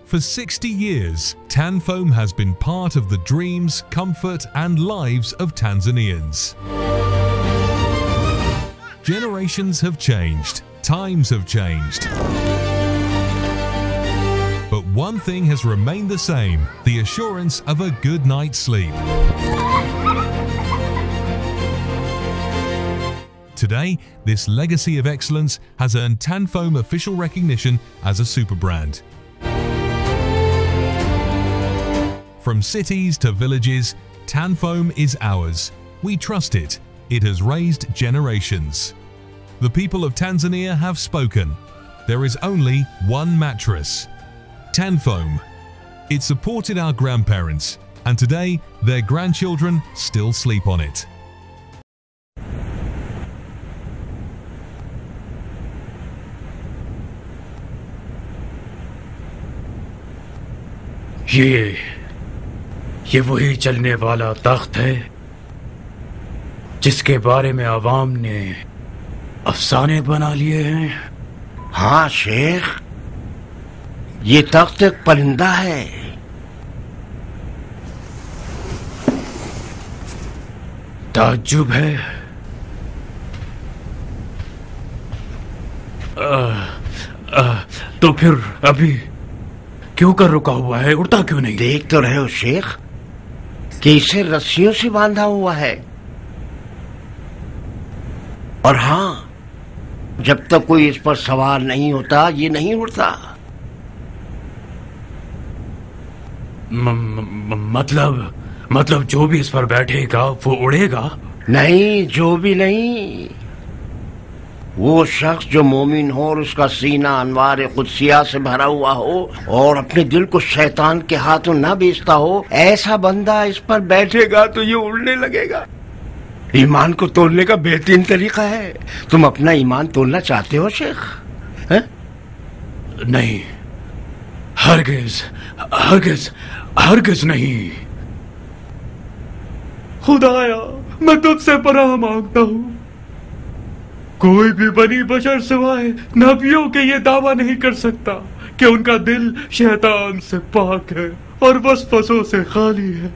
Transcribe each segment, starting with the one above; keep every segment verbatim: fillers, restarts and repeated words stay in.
For sixty years, Tanfoam has been part of the dreams, comfort and lives of Tanzanians. Generations have changed, times have changed. But one thing has remained the same, the assurance of a good night's sleep. Today, this legacy of excellence has earned Tanfoam official recognition as a super brand. From cities to villages, Tanfoam is ours. We trust it. It has raised generations. The people of Tanzania have spoken. There is only one mattress, Tanfoam. It supported our grandparents, and today their grandchildren still sleep on it. ये ये वही चलने वाला तख्त है जिसके बारे में आवाम ने अफसाने बना लिए हैं। हाँ शेख, ये तख्त एक परिंदा है। ताज्जुब है। आ, आ, तो फिर अभी क्यों कर रुका हुआ है, उड़ता क्यों नहीं? देख तो रहे हो शेख कि इसे रस्सियों से बांधा हुआ है। और हाँ, जब तक कोई इस पर सवार नहीं होता ये नहीं उड़ता। म, म, मतलब मतलब जो भी इस पर बैठेगा वो उड़ेगा? नहीं, जो भी नहीं, वो शख्स जो मोमिन हो और उसका सीना अनवार कुदसिया से भरा हुआ हो और अपने दिल को शैतान के हाथों न बेचता हो, ऐसा बंदा इस पर बैठेगा तो ये उड़ने लगेगा। ईमान को तोड़ने का बेहतरीन तरीका है। तुम अपना ईमान तोड़ना चाहते हो शेख? है? नहीं, हरगिज हरगिज हरगिज नहीं। खुदाया, मैं तुझसे पनाह मांगता हूँ। कोई भी बनी बशर सिवाय नबियों के ये दावा नहीं कर सकता कि उनका दिल शैतान से पाक है और वसवसों से खाली है।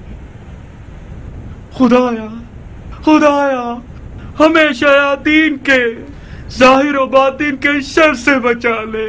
खुदाया खुदाया हमें शयातीन के जाहिर और बातिन के शर से बचा ले।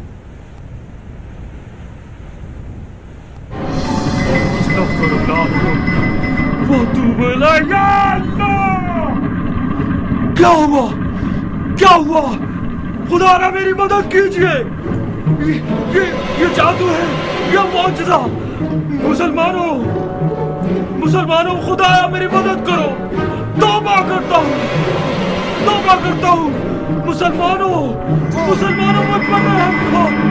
क्या हुआ? क्या हुआ? खुदा ना मेरी मदद कीजिए। ये, ये, ये जादू है, ये मौजज़ा। मुसलमानों मुसलमानों खुदाया मेरी मदद करो। तौबा करता हूँ, तौबा करता हूँ। मुसलमानों मुसलमानों मत पर रहम करो।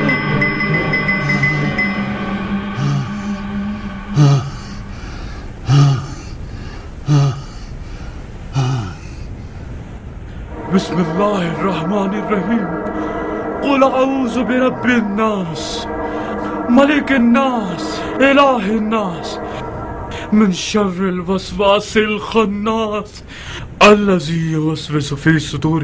बिस्मिल्लाहिर्रहमानिर्रहीम। कुल अऊज़ु बिरब्बिन्नास, मलिकिन्नास, इलाहिन्नास, मिन शर्रिल वस्वासिल खन्नास, अल्लज़ी युवस्विसु फ़ी सुदूर